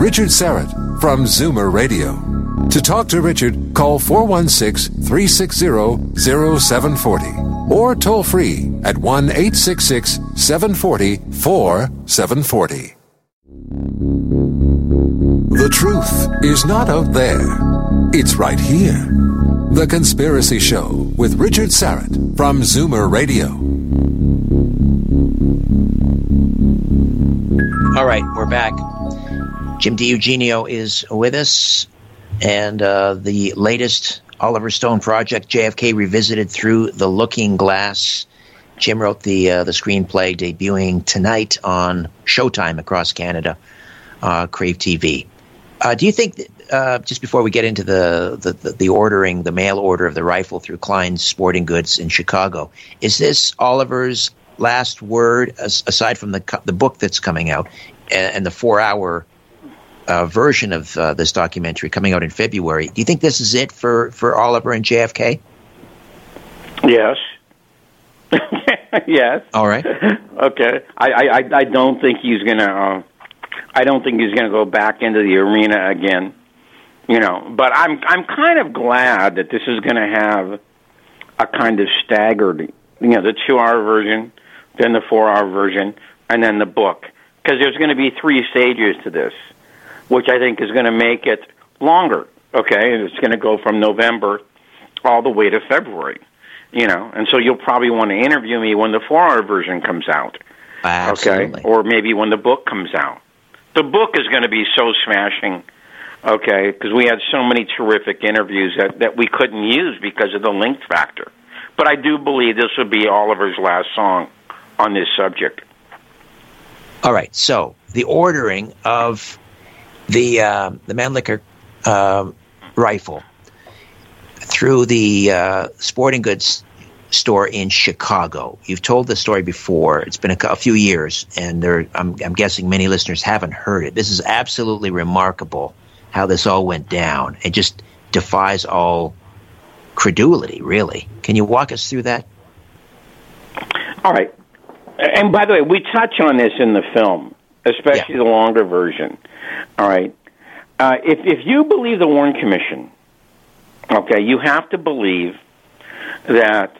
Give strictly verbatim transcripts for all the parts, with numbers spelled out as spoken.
Richard Syrett from Zoomer Radio. To talk to Richard, call four one six, three six zero, zero seven four zero or toll free at one eight six six, seven four zero, four seven four zero. The truth is not out there. It's right here. The Conspiracy Show with Richard Syrett from Zoomer Radio. All right, we're back. Jim DiEugenio is with us, and uh, the latest Oliver Stone project, J F K Revisited Through the Looking Glass. Jim wrote the uh, the screenplay, debuting tonight on Showtime across Canada, uh, Crave T V. Uh, do you think, that, uh, just before we get into the, the, the, the ordering, the mail order of the rifle through Klein's Sporting Goods in Chicago, is this Oliver's last word, as, aside from the the book that's coming out and, and the four-hour uh, version of uh, this documentary coming out in February? Do you think this is it for, for Oliver and J F K? Yes. Yes. All right. Okay. I, I, I don't think he's going to... Uh, I don't think he's going to go back into the arena again, you know. But I'm I'm kind of glad that this is going to have a kind of staggered, you know, the two-hour version, then the four-hour version, and then the book, because there's going to be three stages to this, which I think is going to make it longer. Okay, and it's going to go from November all the way to February, you know. And so you'll probably want to interview me when the four-hour version comes out. Absolutely. Okay, or maybe when the book comes out. The book is going to be so smashing, okay, because we had so many terrific interviews that, that we couldn't use because of the length factor. But I do believe this will be Oliver's last song on this subject. All right, so the ordering of the uh, the Mannlicher uh, rifle through the uh, sporting goods store in Chicago. You've told the story before. It's been a, a few years, and there, I'm, I'm guessing many listeners haven't heard it. This is absolutely remarkable how this all went down. It just defies all credulity, really. Can you walk us through that? All right. And by the way, we touch on this in the film, especially yeah. the longer version. All right. Uh, if, if you believe the Warren Commission, okay, you have to believe that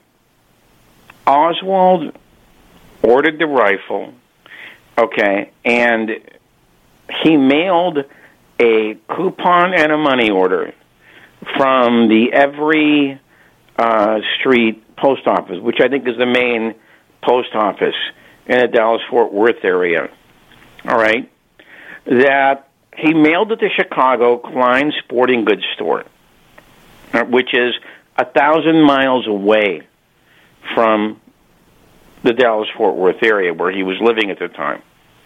Oswald ordered the rifle, okay, and he mailed a coupon and a money order from the Every uh, Street post office, which I think is the main post office in the Dallas-Fort Worth area, all right, that he mailed it to Chicago Klein Sporting Goods store, which is a thousand miles away from the Dallas-Fort Worth area where he was living at the time.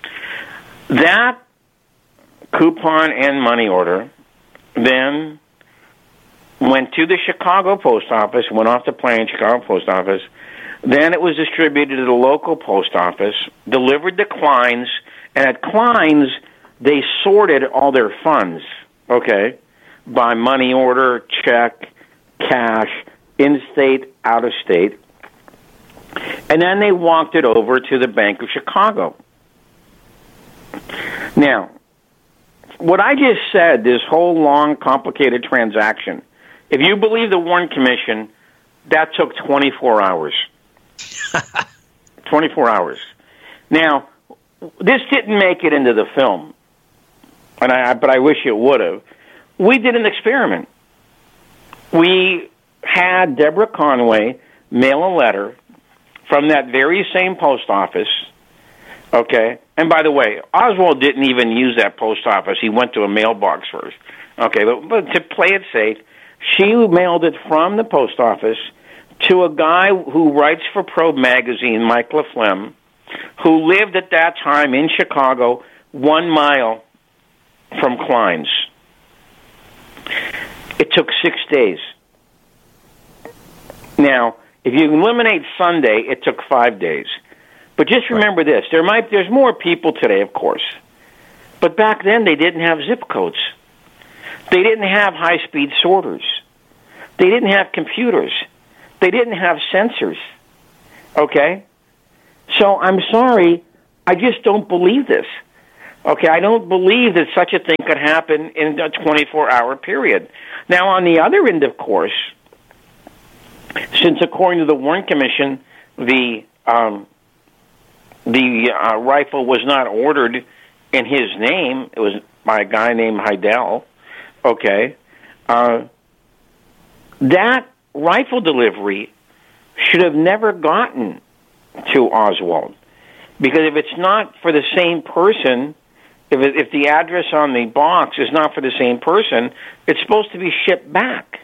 That coupon and money order then went to the Chicago post office, went off the plane, Chicago post office. Then it was distributed to the local post office, delivered to Klein's, and at Klein's, they sorted all their funds, okay, by money order, check, cash, in-state, out-of-state. And then they walked it over to the Bank of Chicago. Now, what I just said, this whole long, complicated transaction, if you believe the Warren Commission, that took twenty-four hours. twenty-four hours. Now, this didn't make it into the film, and I, but I wish it would have. We did an experiment. We had Deborah Conway mail a letter from that very same post office, okay? And by the way, Oswald didn't even use that post office. He went to a mailbox first, okay? But, but to play it safe, she mailed it from the post office to a guy who writes for Probe magazine, Mike LaFlemme, who lived at that time in Chicago, one mile from Klein's. It took six days. Now, if you eliminate Sunday, it took five days. But just remember this, there might there's more people today, of course. But back then, they didn't have zip codes. They didn't have high-speed sorters. They didn't have computers. They didn't have sensors. Okay? So I'm sorry, I just don't believe this. Okay, I don't believe that such a thing could happen in a twenty-four hour period. Now, on the other end, of course, since according to the Warren Commission, the um, the uh, rifle was not ordered in his name, it was by a guy named Heidel, okay, uh, that rifle delivery should have never gotten to Oswald. Because if it's not for the same person, if it, if the address on the box is not for the same person, it's supposed to be shipped back.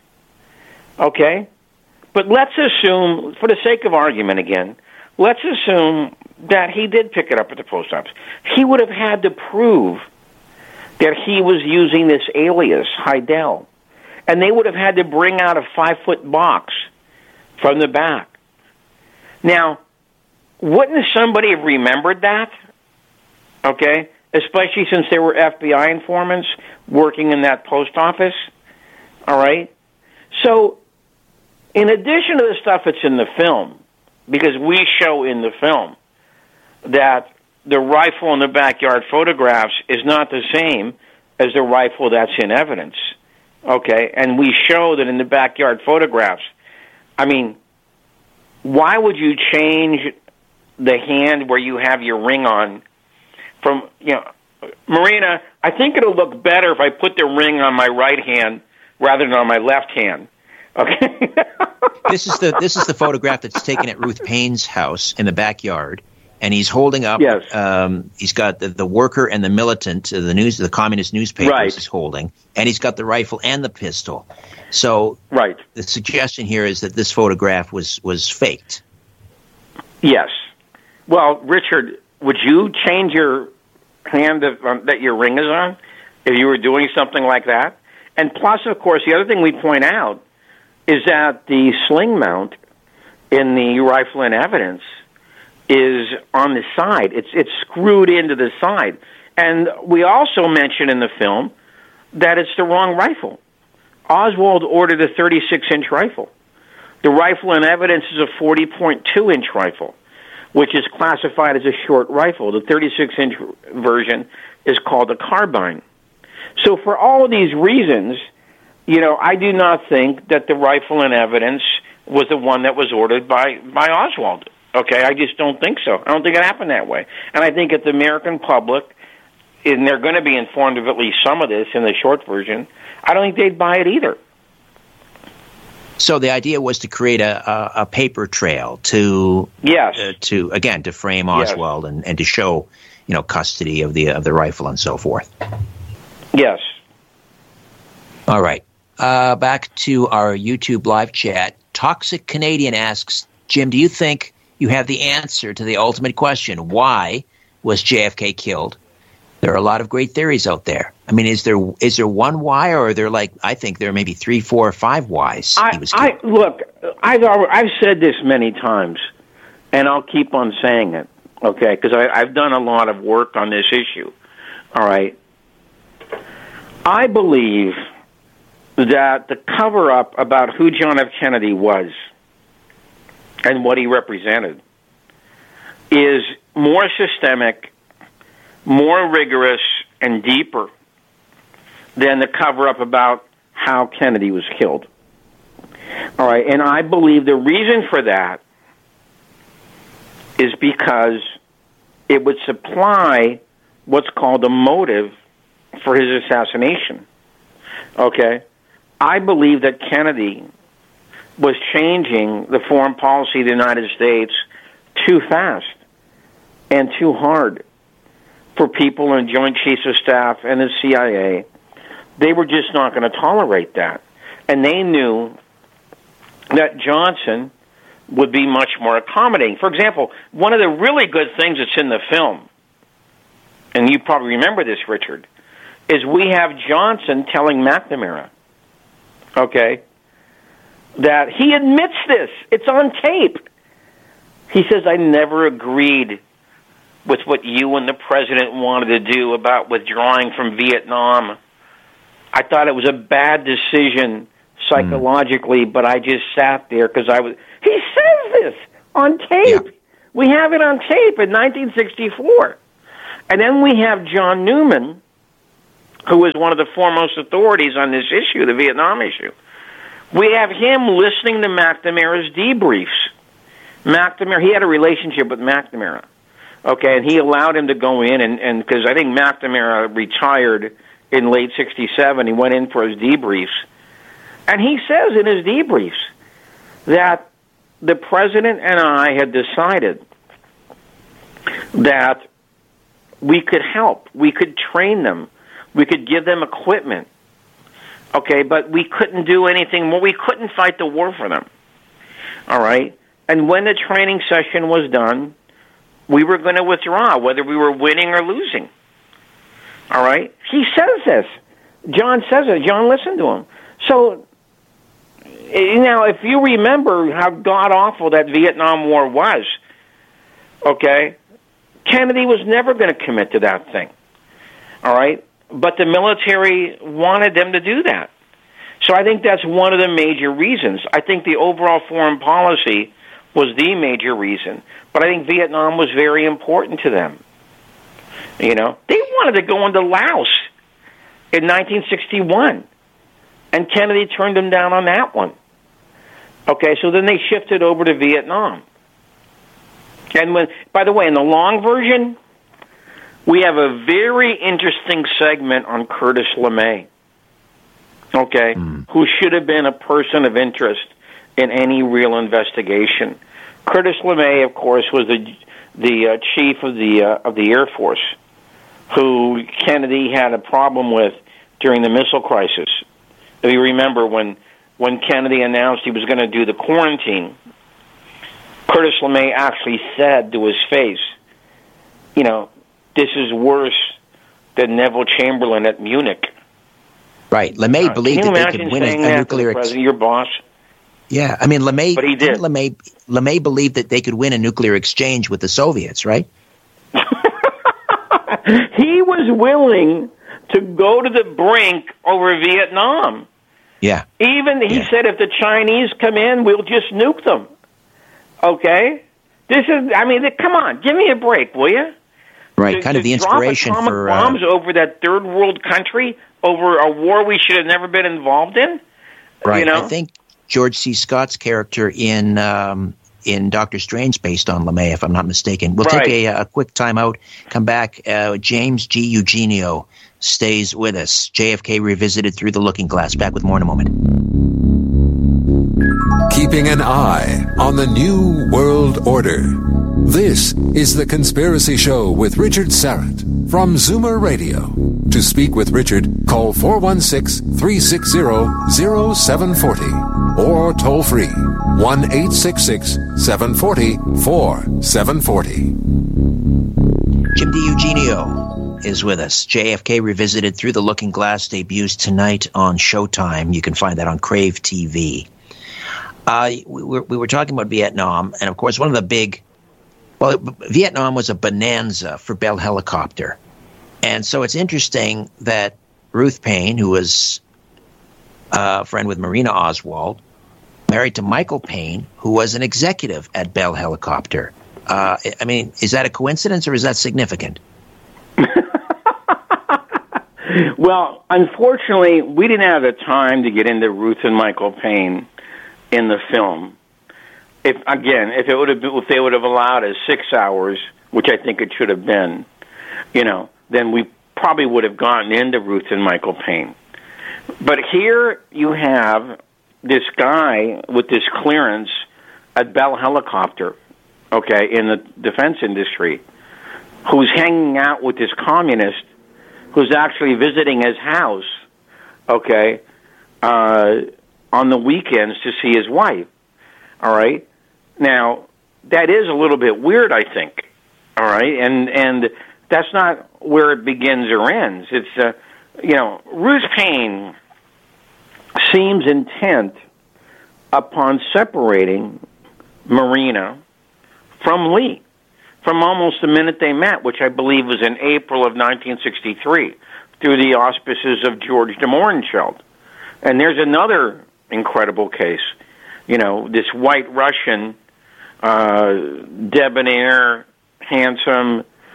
Okay? But let's assume, for the sake of argument again, let's assume that he did pick it up at the post office. He would have had to prove that he was using this alias, Heidel. And they would have had to bring out a five-foot box from the back. Now, wouldn't somebody have remembered that? Okay? Especially since there were F B I informants working in that post office. All right? So, in addition to the stuff that's in the film, because we show in the film that the rifle in the backyard photographs is not the same as the rifle that's in evidence. Okay? And we show that in the backyard photographs, I mean, why would you change the hand where you have your ring on from, you know, Marina, I think it'll look better if I put the ring on my right hand rather than on my left hand. Okay. This is the this is the photograph that's taken at Ruth Payne's house in the backyard, and he's holding up. Yes. Um, he's got the, the worker and the militant, uh, the news, the communist newspapers. Right. He's holding, and he's got the rifle and the pistol. So, right. The suggestion here is that this photograph was was faked. Yes. Well, Richard, would you change your hand of, um, that your ring is on if you were doing something like that? And plus, of course, the other thing we point out is that the sling mount in the rifle in evidence is on the side. It's it's screwed into the side. And we also mention in the film that it's the wrong rifle. Oswald ordered a thirty-six inch rifle. The rifle in evidence is a forty point two inch rifle, which is classified as a short rifle. The thirty-six inch version is called a carbine. So for all of these reasons, you know, I do not think that the rifle in evidence was the one that was ordered by, by Oswald. Okay, I just don't think so. I don't think it happened that way. And I think that the American public, and they're going to be informed of at least some of this in the short version, I don't think they'd buy it either. So the idea was to create a, a, a paper trail to, yes, uh, to again to frame Oswald yes. and, and to show, you know, custody of the of the rifle and so forth. Yes. All right. Uh, back to our YouTube live chat. Toxic Canadian asks, Jim, do you think you have the answer to the ultimate question? Why was J F K killed? There are a lot of great theories out there. I mean, is there is there one why, or are there like I think there are maybe three, four, or five whys I, he was killed? I, look, I've I've said this many times, and I'll keep on saying it. Okay, because I've done a lot of work on this issue. All right, I believe that the cover-up about who John F. Kennedy was and what he represented is more systemic, more rigorous, and deeper than the cover-up about how Kennedy was killed. All right, and I believe the reason for that is because it would supply what's called a motive for his assassination. Okay? I believe that Kennedy was changing the foreign policy of the United States too fast and too hard for people in Joint Chiefs of Staff and the C I A. They were just not going to tolerate that. And they knew that Johnson would be much more accommodating. For example, one of the really good things that's in the film, and you probably remember this, Richard, is we have Johnson telling McNamara, okay, that he admits this. It's on tape. He says, I never agreed with what you and the president wanted to do about withdrawing from Vietnam. I thought it was a bad decision psychologically, mm. but I just sat there because I was... He says this on tape. Yeah. We have it on tape in nineteen sixty-four. And then we have John Newman, who is one of the foremost authorities on this issue, the Vietnam issue. We have him listening to McNamara's debriefs. McNamara, he had a relationship with McNamara, okay, and he allowed him to go in, and and because I think McNamara retired in late sixty-seven, he went in for his debriefs, and he says in his debriefs that the president and I had decided that we could help, we could train them, we could give them equipment, okay, but we couldn't do anything more. We couldn't fight the war for them, all right? And when the training session was done, we were going to withdraw, whether we were winning or losing, all right? He says this. John says it. John listened to him. So, now, if you remember how god-awful that Vietnam War was, okay, Kennedy was never going to commit to that thing, all right? But the military wanted them to do that. So I think that's one of the major reasons. I think the overall foreign policy was the major reason. But I think Vietnam was very important to them. You know, they wanted to go into Laos in nineteen sixty-one, and Kennedy turned them down on that one. Okay, so then they shifted over to Vietnam. And when, by the way, in the long version, we have a very interesting segment on Curtis LeMay, okay, mm. who should have been a person of interest in any real investigation. Curtis LeMay, of course, was the the uh, chief of the uh, of the Air Force, who Kennedy had a problem with during the missile crisis. If you remember, when when Kennedy announced he was going to do the quarantine, Curtis LeMay actually said to his face, you know, this is worse than Neville Chamberlain at Munich. Right. LeMay uh, believed that they could win a, a nuclear... President, your boss? Yeah, I mean, LeMay, but he did. LeMay, LeMay believed that they could win a nuclear exchange with the Soviets, right? He was willing to go to the brink over Vietnam. Yeah. Even, he yeah. said, if the Chinese come in, we'll just nuke them. Okay? This is, I mean, come on, give me a break, will you? Right, to, kind to of the inspiration drop atomic for... bombs uh, over that third world country, over a war we should have never been involved in? Right, you know? I think George C. Scott's character in um, in Doctor Strange based on LeMay, if I'm not mistaken. We'll right. take a, a quick time out, come back. Uh, James G. Eugenio stays with us. J F K Revisited Through the Looking Glass. Back with more in a moment. Keeping an eye on the New World Order. This is The Conspiracy Show with Richard Syrett from Zoomer Radio. To speak with Richard, call four one six, three six zero, zero seven four zero or toll free one eight six six, seven four zero, four seven four zero. Jim DiEugenio is with us. J F K Revisited Through the Looking Glass debuts tonight on Showtime. You can find that on Crave T V. Uh, we, were, we were talking about Vietnam, and of course one of the big... Well, Vietnam was a bonanza for Bell Helicopter. And so it's interesting that Ruth Paine, who was a friend with Marina Oswald, married to Michael Paine, who was an executive at Bell Helicopter. Uh, I mean, is that a coincidence or is that significant? Well, unfortunately, we didn't have the time to get into Ruth and Michael Paine in the film. If again, if it would have been, if they would have allowed us six hours, which I think it should have been, you know, then we probably would have gotten into Ruth and Michael Paine. But here you have this guy with this clearance at Bell Helicopter, okay, in the defense industry, who's hanging out with this communist who's actually visiting his house, okay, uh, on the weekends to see his wife. All right? Now, that is a little bit weird, I think. All right? And and that's not where it begins or ends. It's, uh, you know, Ruth Paine seems intent upon separating Marina from Lee from almost the minute they met, which I believe was in April of nineteen sixty-three, through the auspices of George de Mohrenschildt. And there's another incredible case. You know, this white Russian, uh, debonair, handsome,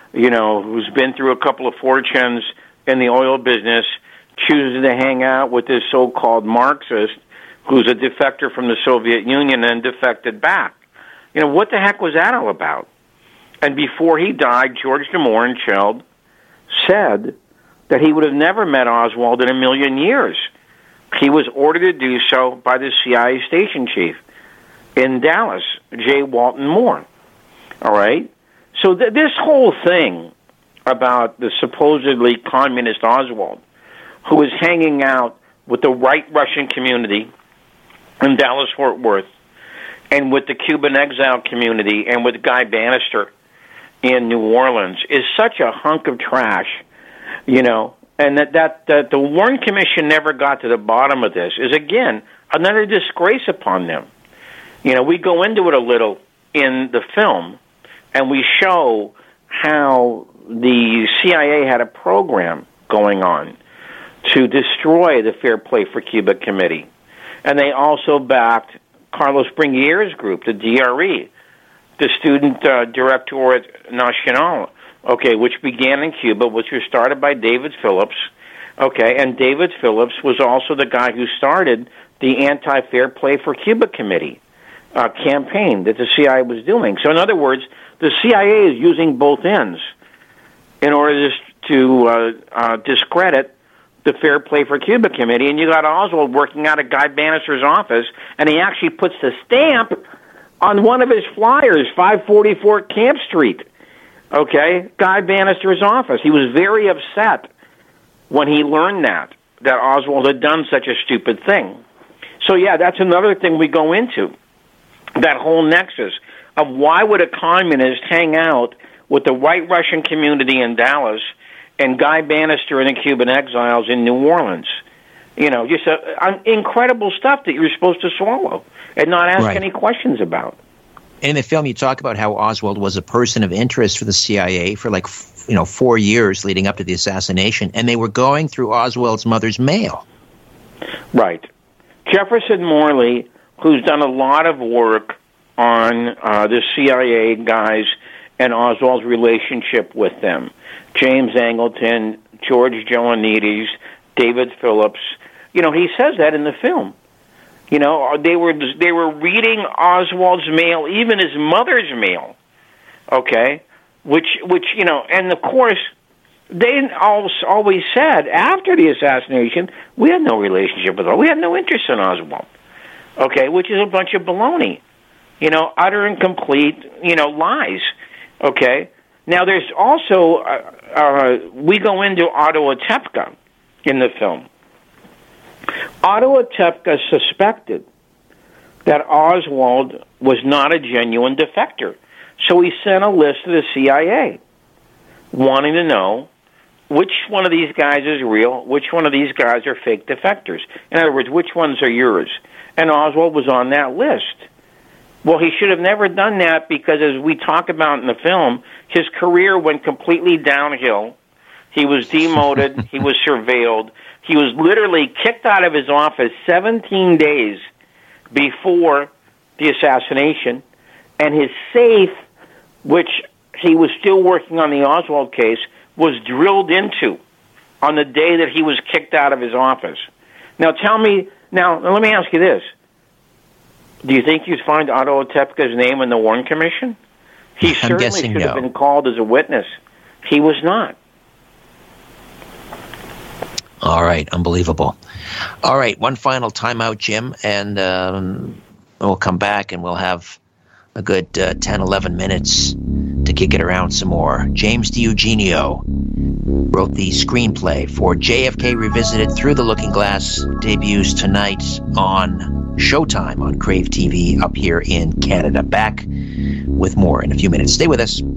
you know, who's been through a couple of fortunes in the oil business, chooses to hang out with this so-called Marxist who's a defector from the Soviet Union and defected back. You know, what the heck was that all about? And before he died, George de Mohrenschildt said that he would have never met Oswald in a million years. He was ordered to do so by the C I A station chief in Dallas, J. Walton Moore. All right? So th- this whole thing about the supposedly communist Oswald, who was hanging out with the white Russian community in Dallas-Fort Worth, and with the Cuban exile community, and with Guy Bannister in New Orleans, is such a hunk of trash, you know, and that, that, that the Warren Commission never got to the bottom of this is, again, another disgrace upon them. You know, we go into it a little in the film, and we show how the C I A had a program going on to destroy the Fair Play for Cuba Committee. And they also backed Carlos Bringier's group, the D R E, the Student uh, Directorat Nacional, okay, which began in Cuba, which was started by David Phillips, okay, and David Phillips was also the guy who started the Anti-Fair Play for Cuba Committee uh, campaign that the C I A was doing. So in other words, the C I A is using both ends in order to uh, uh, discredit the Fair Play for Cuba Committee, and you got Oswald working out of Guy Bannister's office, and he actually puts the stamp on one of his flyers, five forty-four Camp Street, okay, Guy Bannister's office. He was very upset when he learned that, that Oswald had done such a stupid thing. So, yeah, that's another thing we go into, that whole nexus of why would a communist hang out with the white Russian community in Dallas and Guy Bannister and the Cuban exiles in New Orleans. You know, just a, a, incredible stuff that you're supposed to swallow and not ask right. any questions about. In the film, you talk about how Oswald was a person of interest for the C I A for like, you know, four years leading up to the assassination, and they were going through Oswald's mother's mail. Right. Jefferson Morley, who's done a lot of work on uh, the C I A guys and Oswald's relationship with them, James Angleton, George Joannides, David Phillips. You know, he says that in the film. You know, they were they were reading Oswald's mail, even his mother's mail. Okay, which which you know, and of course, they always said after the assassination, we had no relationship with Oswald. We had no interest in Oswald. Okay, which is a bunch of baloney. You know, utter and complete, you know, lies. Okay. Now, there's also, uh, uh, we go into Otto Otepka in the film. Otto Otepka suspected that Oswald was not a genuine defector. So he sent a list to the C I A wanting to know which one of these guys is real, which one of these guys are fake defectors. In other words, which ones are yours? And Oswald was on that list. Well, he should have never done that because, as we talk about in the film, his career went completely downhill. He was demoted. He was surveilled. He was literally kicked out of his office seventeen days before the assassination. And his safe, which he was still working on the Oswald case, was drilled into on the day that he was kicked out of his office. Now, tell me, now, let me ask you this. Do you think you'd find Otto Otepka's name in the Warren Commission? He certainly should no. have been called as a witness. He was not. All right, unbelievable. All right, one final timeout, Jim, and um, we'll come back and we'll have a good uh, ten, eleven minutes to kick it around some more. James DiEugenio wrote the screenplay for J F K Revisited Through the Looking Glass, debuts tonight on Showtime on Crave T V up here in Canada. Back with more in a few minutes. Stay with us.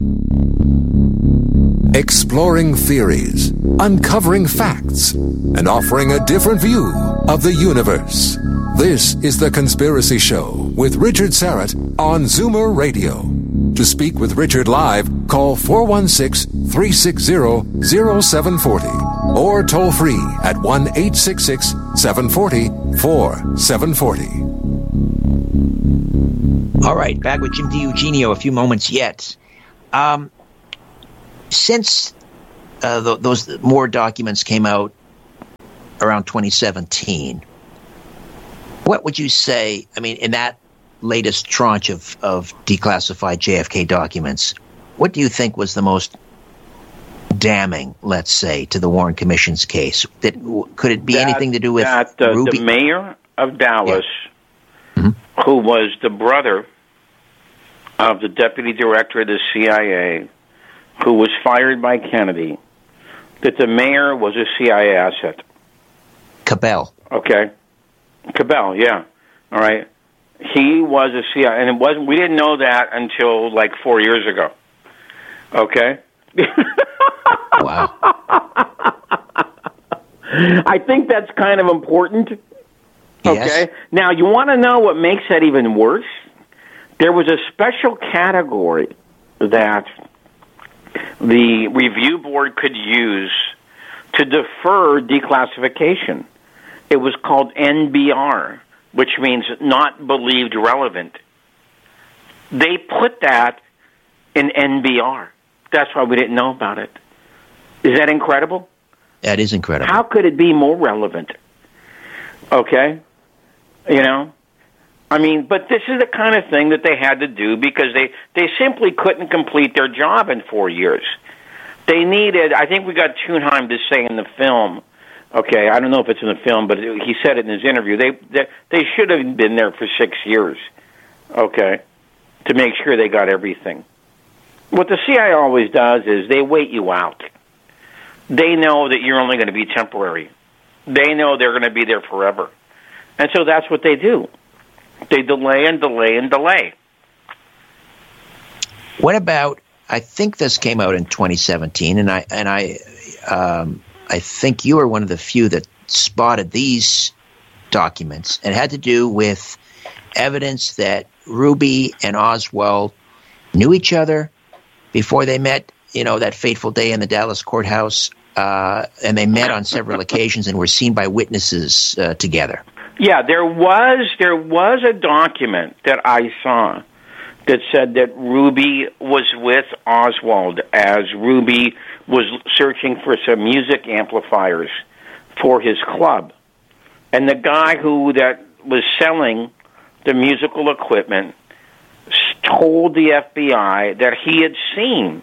Exploring theories, uncovering facts, and offering a different view of the universe. This is The Conspiracy Show with Richard Syrett on Zoomer Radio. To speak with Richard live, call four one six, three six zero, zero seven four zero or toll free at one eight six six, seven four zero, four seven four zero. All right, back with Jim DiEugenio, a few moments yet. Um, since uh, th- those more documents came out around twenty seventeen, what would you say, I mean, in that latest tranche of, of declassified J F K documents, what do you think was the most damning, let's say, to the Warren Commission's case? That, could it be that, anything to do with that, uh, Ruby? The mayor of Dallas, yeah. mm-hmm. who was the brother of the deputy director of the C I A, who was fired by Kennedy, that the mayor was a C I A asset. Cabell. Okay. Cabell, yeah. All right. He was a C I A, and it wasn't. We didn't know that until like four years ago. Okay. Wow. I think that's kind of important. Okay. Yes. Now, you want to know what makes that even worse? There was a special category that the review board could use to defer declassification. It was called N B R, which means not believed relevant. They put that in N B R. That's why we didn't know about it. Is that incredible? That is incredible. How could it be more relevant? Okay? You know? I mean, but this is the kind of thing that they had to do because they, they simply couldn't complete their job in four years. They needed, I think we got Thunheim to say in the film, okay, I don't know if it's in the film, but he said it in his interview, they, they, they should have been there for six years, okay, to make sure they got everything. What the C I A always does is they wait you out. They know that you're only going to be temporary. They know they're going to be there forever. And so that's what they do. They delay and delay and delay. What about, I think this came out in twenty seventeen, and I and I um, I think you were one of the few that spotted these documents. It had to do with evidence that Ruby and Oswald knew each other before they met, you know, that fateful day in the Dallas courthouse, uh, and they met on several occasions and were seen by witnesses uh, together. Yeah, there was there was a document that I saw that said that Ruby was with Oswald as Ruby was searching for some music amplifiers for his club. And the guy who that was selling the musical equipment told the F B I that he had seen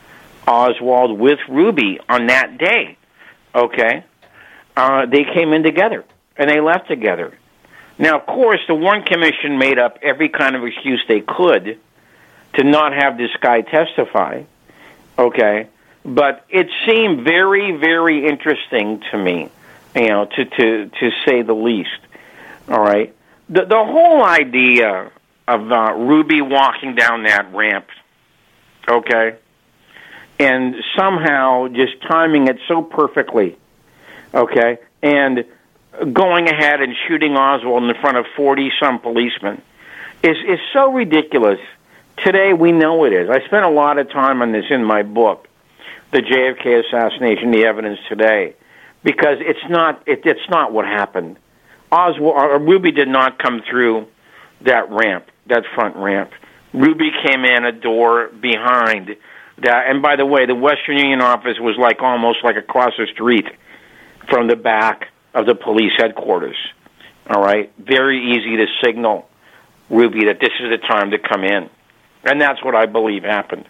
Oswald with Ruby on that day. Okay? Uh, they came in together, and they left together. Now, of course, the Warren Commission made up every kind of excuse they could to not have this guy testify. Okay? But it seemed very, very interesting to me, you know, to, to, to say the least. All right? The, the whole idea of uh, Ruby walking down that ramp, okay, and somehow just timing it so perfectly, okay, and going ahead and shooting Oswald in front of forty-some policemen is, is so ridiculous. Today we know it is. I spent a lot of time on this in my book, The J F K Assassination, The Evidence Today, because it's not, it, it's not what happened. Oswald, or Ruby did not come through that ramp, that front ramp. Ruby came in a door behind that. And by the way, the Western Union office was like almost like across the street from the back of the police headquarters. All right? Very easy to signal Ruby that this is the time to come in. And that's what I believe happened.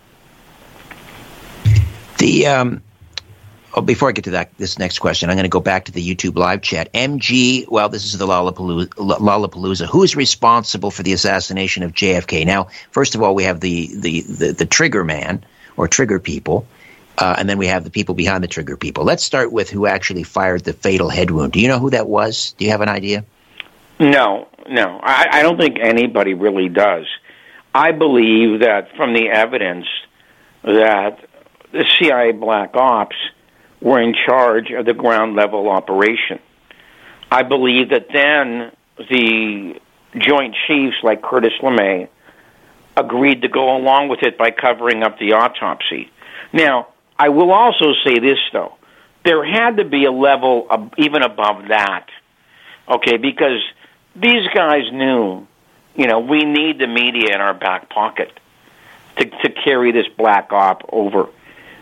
The um Oh, before I get to that, this next question, I'm going to go back to the YouTube live chat. M G, well, this is the Lollapalooza. Lollapalooza. Who is responsible for the assassination of J F K? Now, first of all, we have the the the, the trigger man or trigger people, uh, and then we have the people behind the trigger people. Let's start with who actually fired the fatal head wound. Do you know who that was? Do you have an idea? No, no. I, I don't think anybody really does. I believe that from the evidence that the C I A Black Ops were in charge of the ground level operation. I believe that then the Joint Chiefs like Curtis LeMay agreed to go along with it by covering up the autopsy. Now, I will also say this, though. There had to be a level of, even above that, okay, because these guys knew, you know, we need the media in our back pocket to, to carry this black op over.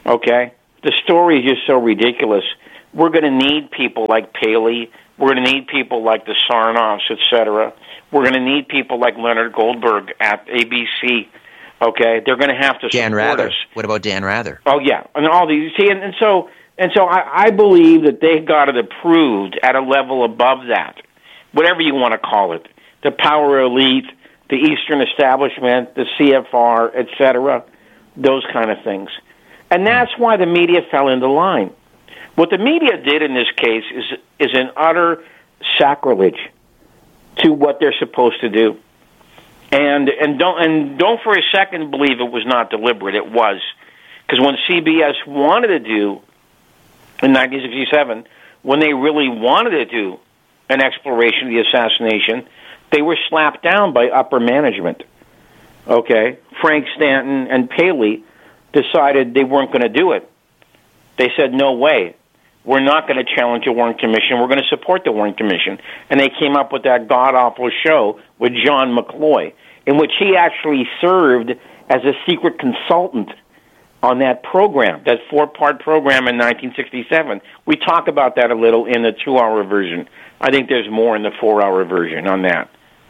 Okay? The story is just so ridiculous. We're going to need people like Paley. We're going to need people like the Sarnoffs, et cetera. We're going to need people like Leonard Goldberg at A B C. Okay? They're going to have to Dan support Rather. us. What about Dan Rather? Oh, yeah. And all these. See, and, and so, and so I, I believe that they got it approved at a level above that, whatever you want to call it. The power elite, the Eastern establishment, the C F R, et cetera, those kind of things. And that's why the media fell into line. What the media did in this case is is an utter sacrilege to what they're supposed to do. And and don't and don't for a second believe it was not deliberate. It was. Because when C B S wanted to do, in nineteen sixty-seven, when they really wanted to do an exploration of the assassination, they were slapped down by upper management. Okay? Frank Stanton and Paley decided they weren't going to do it. They said, no way. We're not going to challenge the Warren Commission. We're going to support the Warren Commission. And they came up with that god-awful show with John McCloy, in which he actually served as a secret consultant on that program, that four-part program in nineteen sixty-seven. We talk about that a little in the two-hour version. I think there's more in the four-hour version on that.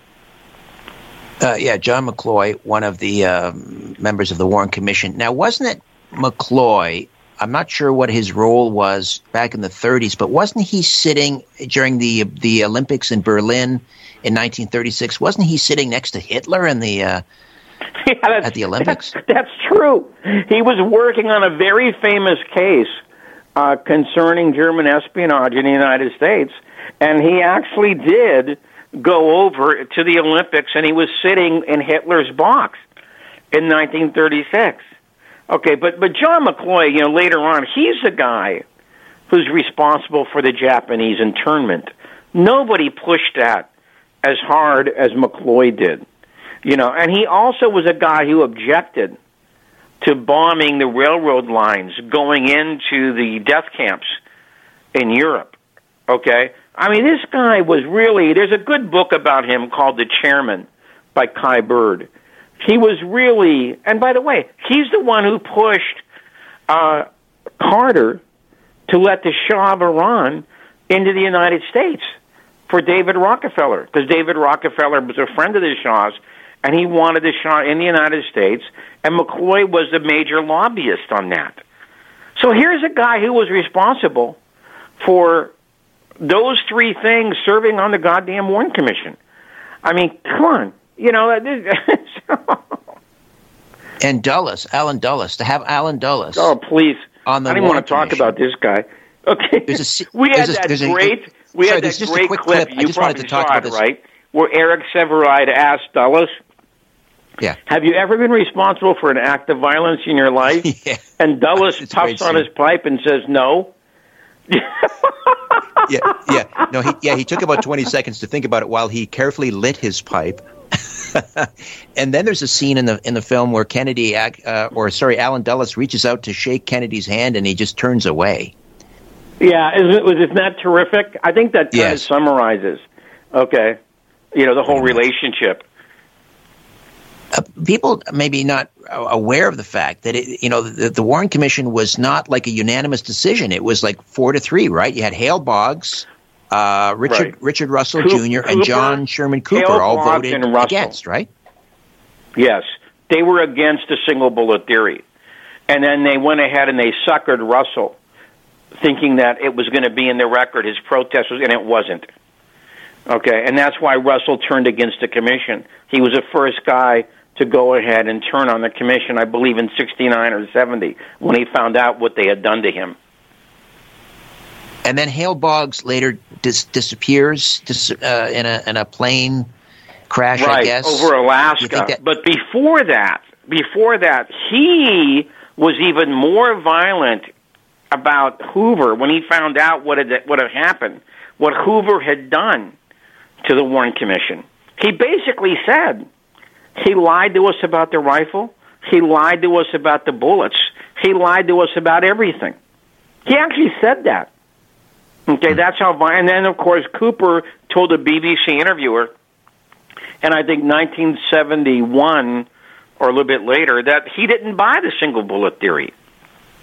Uh, yeah, John McCloy, one of the um, members of the Warren Commission. Now, wasn't it McCloy? I'm not sure what his role was back in the thirties, but wasn't he sitting during the the Olympics in Berlin in nineteen thirty-six? Wasn't he sitting next to Hitler in the uh, yeah, at the Olympics? That's, that's true. He was working on a very famous case uh, concerning German espionage in the United States, and he actually did go over to the Olympics, and he was sitting in Hitler's box in nineteen thirty-six. Okay, but, but John McCloy, you know, later on, he's the guy who's responsible for the Japanese internment. Nobody pushed that as hard as McCloy did. You know, and he also was a guy who objected to bombing the railroad lines going into the death camps in Europe. Okay? I mean, this guy was really, there's a good book about him called The Chairman by Kai Bird. He was really, and by the way, he's the one who pushed uh, Carter to let the Shah of Iran into the United States for David Rockefeller, because David Rockefeller was a friend of the Shah's, and he wanted the Shah in the United States, and McCloy was the major lobbyist on that. So here's a guy who was responsible for those three things serving on the goddamn Warren Commission. I mean, come on. You know, and Dulles, Alan Dulles, to have Alan Dulles. Oh, please! On the I didn't want to talk Commission. about this guy. Okay, a, we had a, that a, great, we sorry, had that just great a quick clip. clip. I You just wanted probably to talk saw about it, this. right? Where Eric Sevareid asked Dulles, "Yeah, have you ever been responsible for an act of violence in your life?" yeah. And Dulles It's puffs on scene. his pipe and says, "No." yeah, yeah, no, he, yeah. He took about twenty seconds to think about it while he carefully lit his pipe. And then there's a scene in the in the film where Kennedy, uh, or sorry, Alan Dulles reaches out to shake Kennedy's hand, and he just turns away. Yeah, isn't it, was isn't that terrific? I think that kind Yes. of summarizes, okay, you know, the whole relationship. Uh, people maybe not aware of the fact that it, you know the, the Warren Commission was not like a unanimous decision. It was like four to three, right? You had Hale Boggs, uh, Richard Right. Richard Russell Coop- Junior and Cooper, John Sherman Cooper Hale all Boggs voted and Russell. against, right? Yes, they were against the single bullet theory. And then they went ahead and they suckered Russell, thinking that it was going to be in the record, his protest was, and it wasn't. Okay, and that's why Russell turned against the commission. He was the first guy to go ahead and turn on the commission, I believe in sixty-nine or seventy, when he found out what they had done to him. And then Hale Boggs later dis- disappears dis- uh, in a in a plane crash, right, I guess. over Alaska. that- But before that, before that, he was even more violent about Hoover when he found out what had what had happened, what Hoover had done to the Warren Commission. He basically said he lied to us about the rifle. He lied to us about the bullets. He lied to us about everything. He actually said that. Okay, that's how violent. And then, of course, Cooper told a B B C interviewer, and I think nineteen seventy-one or a little bit later, that he didn't buy the single bullet theory.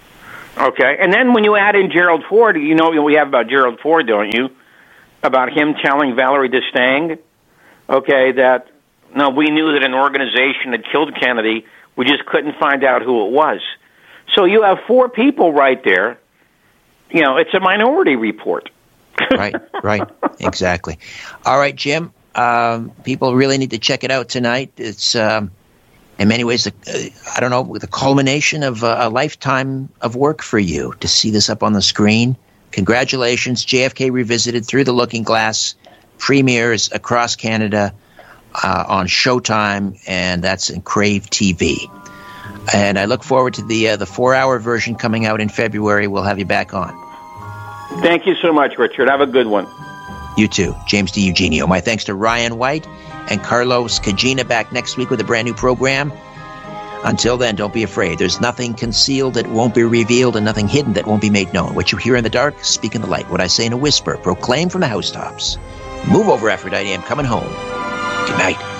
Okay, and then when you add in Gerald Ford, you know what we have about Gerald Ford, don't you? About him telling Valerie Destang, okay, that, no, we knew that an organization had killed Kennedy, we just couldn't find out who it was. So you have four people right there. You know, it's a Minority Report. Right, right, exactly. All right, Jim, um, people really need to check it out tonight. It's... Um, in many ways, uh, I don't know, the culmination of uh, a lifetime of work for you to see this up on the screen. Congratulations. J F K Revisited, Through the Looking Glass, premieres across Canada uh, on Showtime, and that's in Crave T V. And I look forward to the uh, the four-hour version coming out in February. We'll have you back on. Thank you so much, Richard. Have a good one. You too. James DiEugenio. My thanks to Ryan White and Carlos Cagina, back next week with a brand new program. Until then, don't be afraid. There's nothing concealed that won't be revealed and nothing hidden that won't be made known. What you hear in the dark, speak in the light. What I say in a whisper, proclaim from the housetops. Move over, Aphrodite. I'm coming home. Good night.